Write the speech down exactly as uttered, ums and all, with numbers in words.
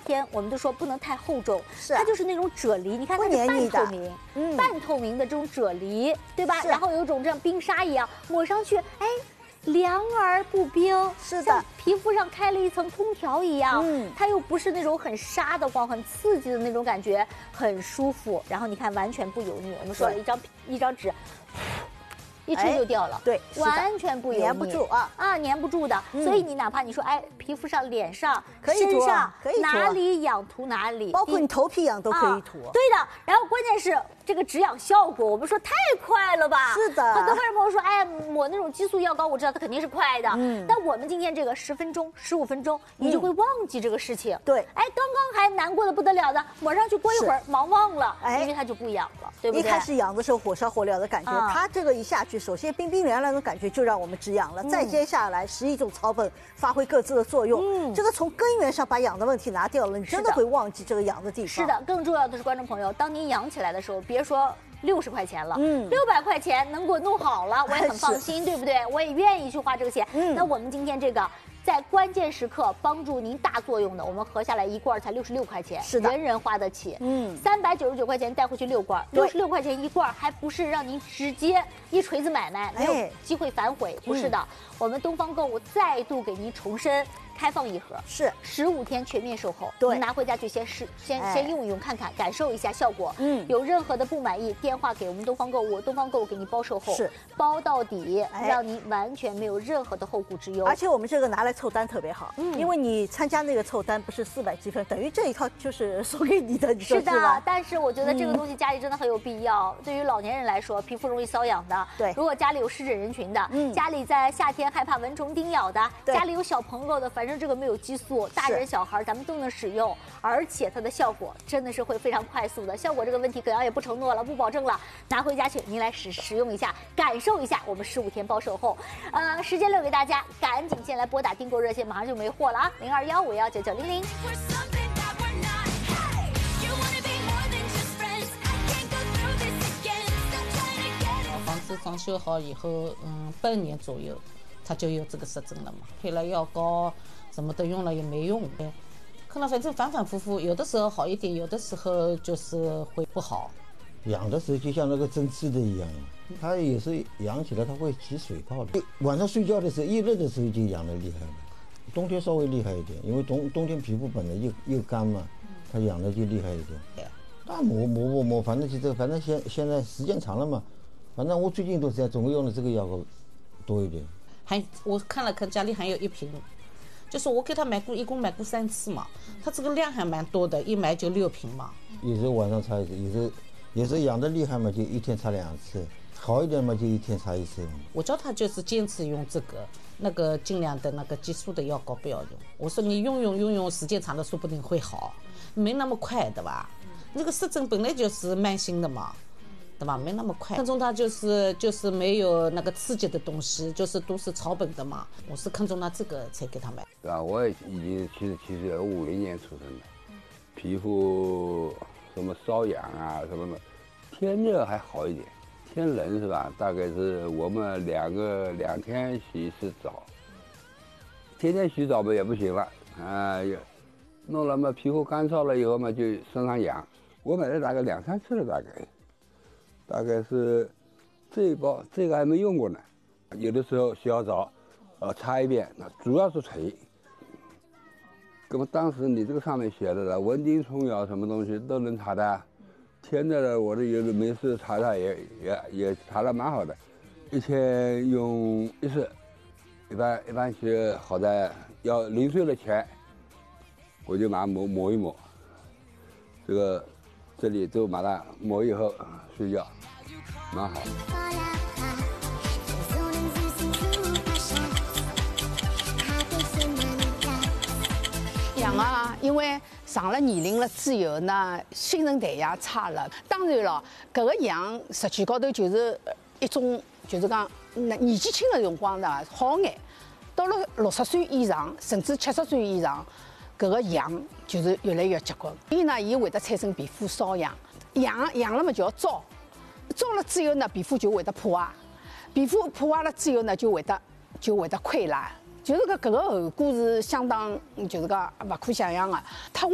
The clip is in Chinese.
天我们都说不能太厚重， 是、啊、 它就是那种啫喱，你看它是半透明，嗯，半透明的这种啫喱，对吧？然后有种这样冰沙一样抹上去，哎。 凉而不冰， 是的， 像皮肤上开了一层空调一样，嗯，它又不是那种很沙的光、很刺激的那种感觉，很舒服。然后你看，完全不油腻。我们说了一张一张纸，一吹就掉了， 对， 完全不油腻， 粘不住啊啊，粘不住的。所以你哪怕你说，哎，皮肤上、脸上、 身上可以哪里痒涂哪里， 包括你头皮痒都可以涂。 对的。然后关键是。 这个止痒效果，我们说太快了吧？ 是的， 很多客人朋友说，哎，抹那种激素药膏，我知道它肯定是快的，嗯，但我们今天这个十分钟、十五分钟，你就会忘记这个事情。 对， 哎，刚刚还难过的不得了的，抹上去过一会儿忙忘了，哎，因为它就不痒了，对不对？ 一开始痒的时候火烧火燎的感觉，它这个一下去，首先冰冰凉凉的感觉就让我们止痒了，再接下来十一种草本发挥各自的作用，嗯，这个从根源上把痒的问题拿掉了，你真的会忘记这个痒的地方。 是的，更重要的是，观众朋友，当你痒起来的时候，别说。 六十块钱了，嗯，六百块钱能给我弄好了，我也很放心，对不对？我也愿意去花这个钱。嗯，那我们今天这个在关键时刻帮助您大作用的，我们合下来一罐才六十六块钱， 是的， 人人花得起。嗯，三百九十九块钱带回去六罐，六十六块钱一罐，还不是让您直接一锤子买卖，没有机会反悔，不是的。我们东方购物再度给您重申。 开放一盒是十五天全面售后， 对， 您拿回家去先试，先先用一用看看，感受一下效果。嗯，有任何的不满意，电话给我们东方购物，东方购物给你包售后， 是包到底，让您完全没有任何的后顾之忧。 而且我们这个拿来凑单特别好，嗯，因为你参加那个凑单不是四百积分，等于这一套就是送给你的，你说是的。但是我觉得这个东西家里真的很有必要，对于老年人来说，皮肤容易瘙痒的， 对， 如果家里有湿疹人群的，嗯，家里在夏天害怕蚊虫叮咬的，家里有小朋友的，反正这个没有激素。 大人小孩咱们都能使用，而且它的效果真的是会非常快速的。效果这个问题，葛阳也不承诺了，不保证了。拿回家去，您来使使用一下，感受一下我们十五天包售后。呃，时间留给大家，赶紧先来拨打订购热线，马上就没货了啊！零二幺五幺九九零零。 房子装修好以后，嗯，半年左右。 他就有这个湿疹了嘛，配了药膏什么的用了也没用，可能反正反反复复，有的时候好一点，有的时候就是会不好。 痒的时候就像那个针刺的一样，它也是痒起来，它会起水泡的。晚上睡觉的时候，一热的时候就痒得厉害了，冬天稍微厉害一点，因为冬冬天皮肤本来就又干嘛，它痒的就厉害一点。那抹抹抹抹，反正就这个，反正现现在时间长了嘛，反正我最近都是这样，总共用的这个药膏多一点。 还我看了看，家里还有一瓶，就是我给他买过，一共买过三次嘛，他这个量还蛮多的，一买就六瓶嘛。 有时候晚上擦一次，有时候有时候痒得厉害嘛，就一天擦两次，好一点嘛就一天擦一次。 我叫他就是坚持用这个，那个尽量的那个激素的药膏不要用。我说你用用用用，时间长了说不定会好，没那么快的吧？那个湿疹本来就是慢性的嘛。 对吧？没那么快。看中它就是就是没有那个刺激的东西，就是都是草本的嘛。我是看中它这个才给他买。 对吧？我也已经七十七岁，五零年出生的，皮肤什么瘙痒啊什么的，天热还好一点，天冷是吧？大概是我们两个两天洗一次澡，天天洗澡嘛也不行了啊，弄了嘛皮肤干燥了以后嘛就身上痒。我买了大概两三次了，大概。 大概是这一包，这个还没用过呢。有的时候洗好澡，呃，擦一遍，那主要是捶。那么当时你这个上面写的了，蚊叮虫咬什么东西都能查的。天热了，我这有的没事查查也也也查的蛮好的，一天用一次，一般一般是好在要临睡的前，我就把它抹抹一抹，这个这里就把它抹以后睡觉。 蛮好。 痒啊，因为上了年龄了之后呢，新陈代谢差了。当然了，搿个痒实际高头就是一种，就是讲年纪轻的辰光呢好眼，到了六十岁以上，甚至七十岁以上，搿个痒就是越来越结棍。所以呢，伊会得产生皮肤瘙痒，痒痒了嘛就要招。 招了之后呢，皮肤就会得破坏，皮肤破坏了之后呢，就会得就会得溃烂，就是个搿个后果是相当，就是讲勿可想象的。它